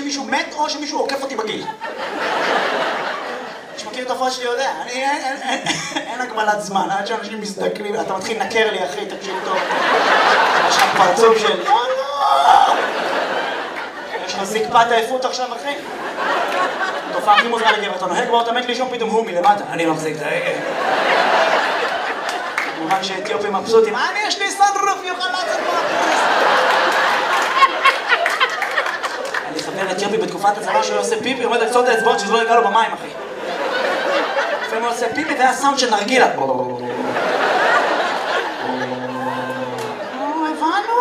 שמישהו מת או שמישהו עוקף אותי בגיל. שמכיר את הפרט שלי יודע, אין הגבלת זמן, עד שאנשים מזדקנים, אתה מתחיל לנקר לי אחי, תקשיב טוב. יש לך פרצוף של... יש לך זקפת העייפות עכשיו אחי? תופעה הכי מוזרה לגבר, אתה נוהג באוטו מת לישון פתאום הוא מלמטה, אני מחזיק את ההגה. כמובן שאתיופים מבסוטים, יש לי סנרוף, יוכל לעצת מהפרס. אני חבר אתיופי בתקופת הצבא שהוא עושה פיפי, עומד על קצות האצבעות שזה לא יגע לו במים אחי. לפעמים הוא עושה פיפי והיה סאונד של נרגילה. הבנו!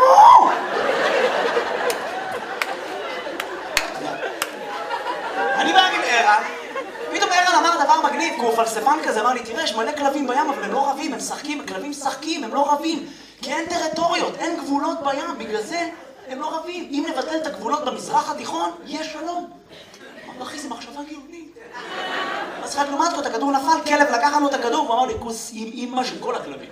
אני בא עם ערן, פתאום ערן אמר דבר מגניב, כי הוא פלספן כזה, אמר לי, תראה, יש מלא כלבים בים, אבל הם לא רבים, הם משחקים, הכלבים משחקים, הם לא רבים, כי אין טריטוריות, אין גבולות בים, בגלל זה הם לא רבים. אם נבטל את הגבולות במזרח התיכון, יש שלום. אמר, אחי, זו מחשבה גאונית. אז אחד לעומת זאת, הכדור נפל, כלב לקח לנו את הכדור, והוא אמר לי, כוס עם אמא של כל הכלבים.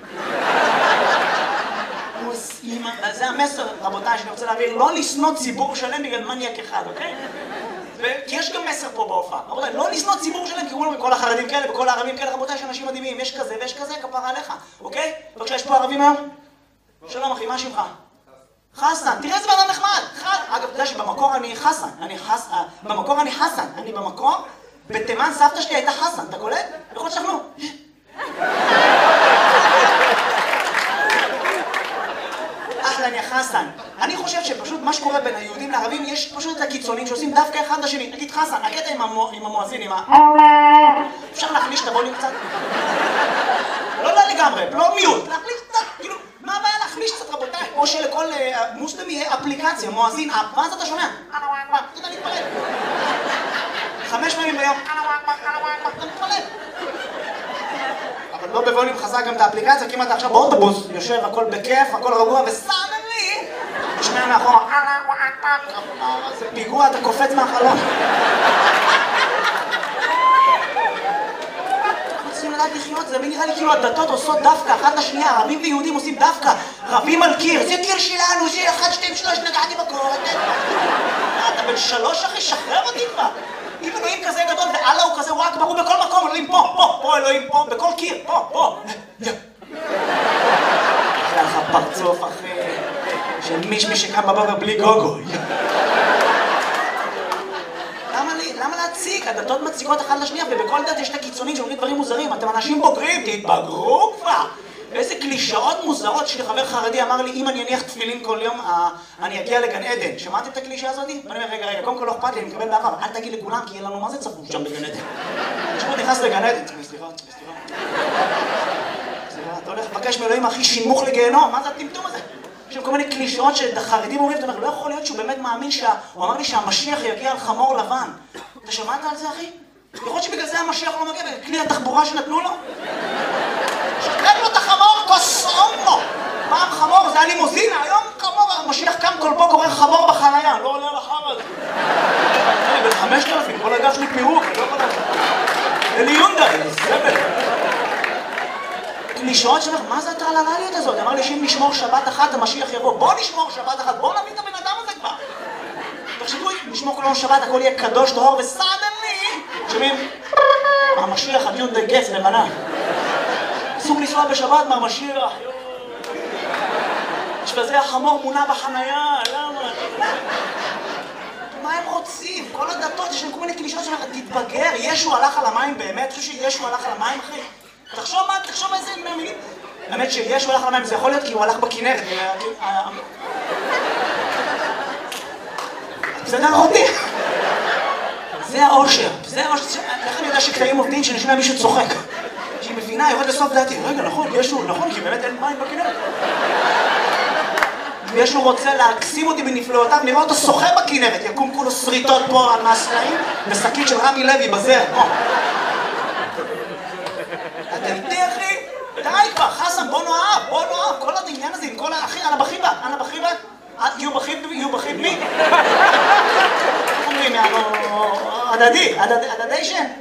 כוס אמא, זה המסר, רבותיי, שאני רוצה להעביר, לא לשנוא ציבור שלם בגלל מניאק אחד, אוקיי? כי יש גם מסר פה בהופעה. רבותיי, לא לשנוא ציבור שלם, כי אומרים כל החרדים כאלה וכל הערבים כאלה, רבותיי, יש אנשים מדהימים, יש כזה ויש כזה, כפרה עליך, אוקיי? בבקשה, יש פה ערבים היום? שלום אחי, מה שמך? חסן, תראה איזה בן נחמד. אגב, אתה יודע שבמקור אני חסן, במקור אני חסן, אני במקור, בתימן סבתא שלי הייתה חסן, אתה קולט? יכול להיות שאנחנו... אחלן יא חסן. אני חושב שפשוט מה שקורה בין היהודים לערבים, יש פשוט את הקיצונים שעושים דווקא אחד לשני. נגיד חסן, הקטע עם המואזין, עם ה... אפשר להחליש את הווליום קצת? לא לגמרי, לא מיוט, להחליש קצת, כאילו, מה הבעיה להחליש קצת רבותיי? או שלכל מוסלם יהיה אפליקציה, מואזין, ואז אתה שומע, אתה יודע להתפלל. 5 פעמים ביום, אתה מתפלל. אבל לא בווליום חזק גם את האפליקציה, כי אם אתה עכשיו באוטובוס, יושב, הכל בכיף, הכל רגוע, וסלמי, תשמע מאחורה, זה פיגוע, אתה קופץ מהחלום. אנחנו צריכים לדעת לחיות, זה נראה לי כאילו הדתות עושות דווקא, אחת לשנייה, ערבים ויהודים עושים דווקא, רבים על קיר, זה קיר שלנו, זה 1, 2, 3, נגעתי בקור, אתה בן 3 אחי, שחרר אותי כבר. אם אלוהים כזה גדול ואללה הוא כזה וואק ברור בכל מקום, אלוהים פה אלוהים פה, בכל קיר, פה. אחלה לך פרצוף אחי, של מישמי שקם בבוקר בלי גוגו. למה להציג? הדתות מציקות אחת לשנייה, ובכל דת יש את הקיצונים שאומרים דברים מוזרים. אתם אנשים בוגרים, תתבגרו כבר! איזה קלישאות מוזרות שלי חבר חרדי אמר לי, אם אני אניח תפילין כל יום, אני אגיע לגן עדן. שמעתם את הקלישה הזאת? ואני אומר, רגע, קודם כל לא אכפת לי, אני מקבל באהבה, אל תגיד לכולם, כי יהיה לנו מה זה צפוף שם בגן עדן. כשאתה נכנס לגן עדן, סליחה, אתה הולך לבקש מאלוהים הכי שימוך לגיהנום, מה זה הטמטום הזה? יש שם כל מיני קלישאות שהחרדים אומרים, אתה אומר, לא יכול להיות שהוא באמת מאמין הוא אמר לי שהמשיח יגיע על חמור לבן. אתה שמעת על זה, אחי? יכול להיות שבגלל זה המשיח לא מגיע, בכלי התחבורה שנתנו לו? שתרד לו את החמור, קוסומו! פעם חמור, זה היה לימוזינה, היום חמור, המשיח קם כל פה קורא חמור בחנייה, לא עולה על החמור הזה. אני בן 5,000, כל הגב שלי פירוק, לא כל הגב. אלי יונדאי, זבל. קלישאות שלך, מה זה הטרללליות הזאת? אמר לי שאם נשמור שבת אחת, המשיח יבוא. בוא נשמור שבת אחת, בוא נביא את הבן אדם הזה כבר. תחשבו, נשמור כל יום שבת, הכל יהיה קדוש, טהור וסדני. שומעים? המשיח, הדיונדאי גץ, לבנה. אסור לנסוע בשבת מהמשיח. יש בזה החמור מונה בחנייה, למה? מה הם רוצים? כל הדתות, יש להם כל מיני קלישות שלך, תתבגר, ישו הלך על המים באמת? אתה חושב שישו הלך על המים, אחי? תחשוב איזה מילים. האמת שישו הלך על המים, זה יכול להיות כי הוא הלך בכנרת. בסדר אחותי? זה האושר. איך אני יודע שקטעים עובדים שנשמע מישהו צוחק? שהיא מבינה, יורד לסוף דעתי. רגע, נכון, ישו, נכון, כי באמת אין מים בכנרת. וישו רוצה להקסים אותי בנפלאותיו, נראה אותו שוחה בכנרת, יקום כולו שריטות פה על מהסלעים, ושקית של רמי לוי בזר. אתה איתי, אחי? די כבר, חסן, בוא נאהב, כל העניין הזה עם כל אחי, אנא בחיבה, יהיו בחיב מי? איך אומרים, הדדי, הדדי שם?